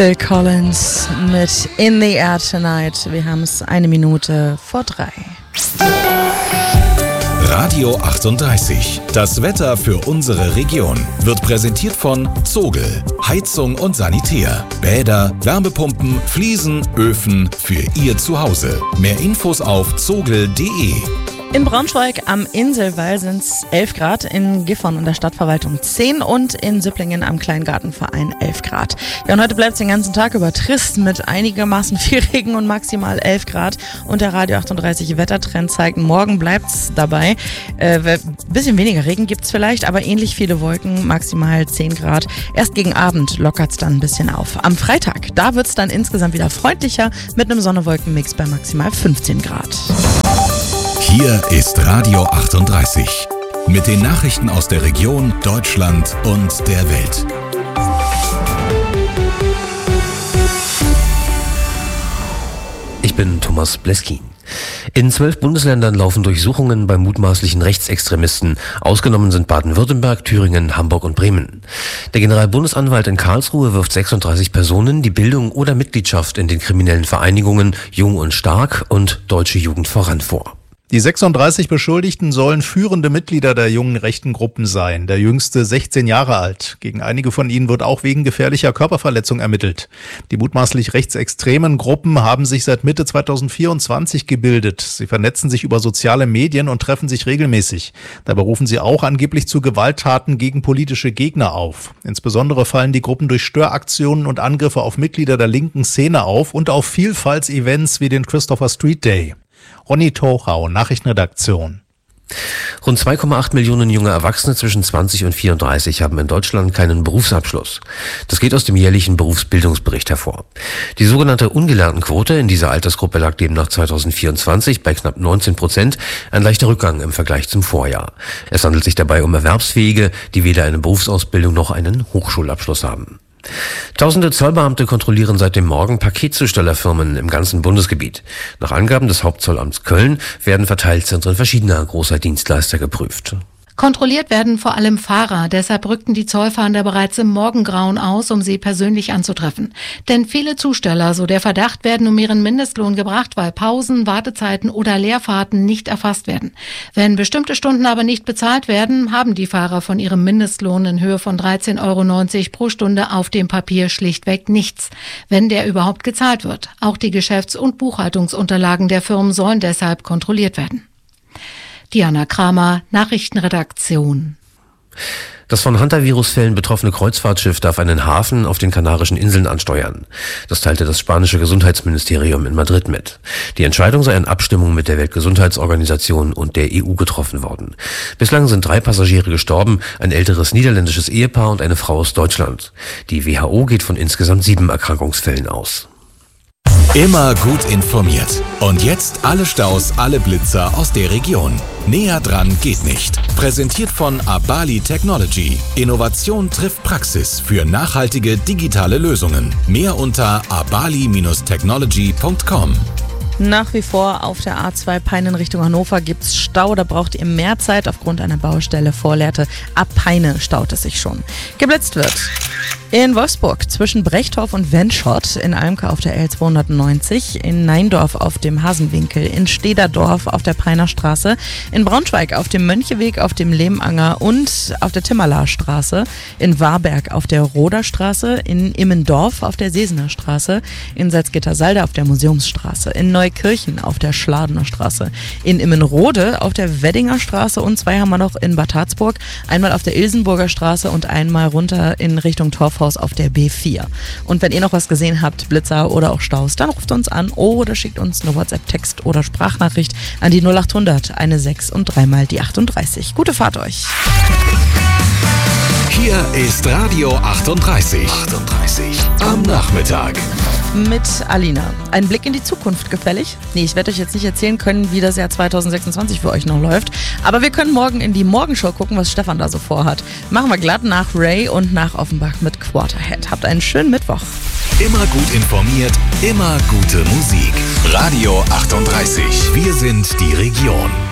Phil Collins mit In the Air Tonight. Wir haben es 1:03. Radio 38. Das Wetter für unsere Region wird präsentiert von Zogel. Heizung und Sanitär. Bäder, Wärmepumpen, Fliesen, Öfen für Ihr Zuhause. Mehr Infos auf zogel.de. In Braunschweig am Inselwall sind es 11 Grad, in Gifhorn und der Stadtverwaltung 10 und in Süpplingen am Kleingartenverein 11 Grad. Ja, und heute bleibt es den ganzen Tag über trist mit einigermaßen viel Regen und maximal 11 Grad. Und der Radio 38 Wettertrend zeigt, morgen bleibt es dabei. Bisschen weniger Regen gibt es vielleicht, aber ähnlich viele Wolken, maximal 10 Grad. Erst gegen Abend lockert es dann ein bisschen auf. Am Freitag, da wird es dann insgesamt wieder freundlicher mit einem Sonne-Wolken-Mix bei maximal 15 Grad. Hier ist Radio 38 mit den Nachrichten aus der Region, Deutschland und der Welt. Ich bin Thomas Bleskin. In 12 Bundesländern laufen Durchsuchungen bei mutmaßlichen Rechtsextremisten. Ausgenommen sind Baden-Württemberg, Thüringen, Hamburg und Bremen. Der Generalbundesanwalt in Karlsruhe wirft 36 Personen die Bildung oder Mitgliedschaft in den kriminellen Vereinigungen Jung und Stark und Deutsche Jugend voran vor. Die 36 Beschuldigten sollen führende Mitglieder der jungen rechten Gruppen sein, der jüngste 16 Jahre alt. Gegen einige von ihnen wird auch wegen gefährlicher Körperverletzung ermittelt. Die mutmaßlich rechtsextremen Gruppen haben sich seit Mitte 2024 gebildet. Sie vernetzen sich über soziale Medien und treffen sich regelmäßig. Dabei rufen sie auch angeblich zu Gewalttaten gegen politische Gegner auf. Insbesondere fallen die Gruppen durch Störaktionen und Angriffe auf Mitglieder der linken Szene auf und auf Vielfaltsevents wie den Christopher Street Day. Ronny Tochau, Nachrichtenredaktion. Rund 2,8 Millionen junge Erwachsene zwischen 20 und 34 haben in Deutschland keinen Berufsabschluss. Das geht aus dem jährlichen Berufsbildungsbericht hervor. Die sogenannte Ungelerntenquote in dieser Altersgruppe lag demnach 2024 bei knapp 19%, ein leichter Rückgang im Vergleich zum Vorjahr. Es handelt sich dabei um Erwerbsfähige, die weder eine Berufsausbildung noch einen Hochschulabschluss haben. Tausende Zollbeamte kontrollieren seit dem Morgen Paketzustellerfirmen im ganzen Bundesgebiet. Nach Angaben des Hauptzollamts Köln werden Verteilzentren verschiedener großer Dienstleister geprüft. Kontrolliert werden vor allem Fahrer, deshalb rückten die Zollfahnder bereits im Morgengrauen aus, um sie persönlich anzutreffen. Denn viele Zusteller, so der Verdacht, werden um ihren Mindestlohn gebracht, weil Pausen, Wartezeiten oder Leerfahrten nicht erfasst werden. Wenn bestimmte Stunden aber nicht bezahlt werden, haben die Fahrer von ihrem Mindestlohn in Höhe von 13,90 € pro Stunde auf dem Papier schlichtweg nichts, wenn der überhaupt gezahlt wird. Auch die Geschäfts- und Buchhaltungsunterlagen der Firmen sollen deshalb kontrolliert werden. Diana Kramer, Nachrichtenredaktion. Das von Hantavirus-Fällen betroffene Kreuzfahrtschiff darf einen Hafen auf den Kanarischen Inseln ansteuern. Das teilte das spanische Gesundheitsministerium in Madrid mit. Die Entscheidung sei in Abstimmung mit der Weltgesundheitsorganisation und der EU getroffen worden. Bislang sind 3 Passagiere gestorben, ein älteres niederländisches Ehepaar und eine Frau aus Deutschland. Die WHO geht von insgesamt 7 Erkrankungsfällen aus. Immer gut informiert. Und jetzt alle Staus, alle Blitzer aus der Region. Näher dran geht nicht. Präsentiert von Abali Technology. Innovation trifft Praxis für nachhaltige digitale Lösungen. Mehr unter abali-technology.com. Nach wie vor auf der A2 Peine in Richtung Hannover gibt's Stau. Da braucht ihr mehr Zeit aufgrund einer Baustelle vor Lehrte. Ab Peine staut es sich schon. Geblitzt wird in Wolfsburg zwischen Brechtorf und Wenschott, in Almke auf der L290, in Neindorf auf dem Hasenwinkel, in Stederdorf auf der Peiner Straße, in Braunschweig auf dem Möncheweg auf dem Lehmanger und auf der Timmerlarstraße, in Warberg auf der Roderstraße, in Immendorf auf der Sesener Straße, in Salzgitter-Salde auf der Museumsstraße, in Neukirchen auf der Schladener Straße, in Immenrode auf der Weddinger Straße und 2 haben wir noch in Bad Harzburg, einmal auf der Ilsenburger Straße und einmal runter in Richtung Torfhaus auf der B4. Und wenn ihr noch was gesehen habt, Blitzer oder auch Staus, dann ruft uns an oder schickt uns eine WhatsApp-Text oder Sprachnachricht an die 0800 16 und 3 mal die 38. Gute Fahrt euch! Hier ist Radio 38. Am Nachmittag. Mit Alina. Ein Blick in die Zukunft gefällig? Nee, ich werde euch jetzt nicht erzählen können, wie das Jahr 2026 für euch noch läuft. Aber wir können morgen in die Morgenshow gucken, was Stefan da so vorhat. Machen wir glatt nach Ray und nach Offenbach mit Quarterhead. Habt einen schönen Mittwoch. Immer gut informiert, immer gute Musik. Radio 38. Wir sind die Region.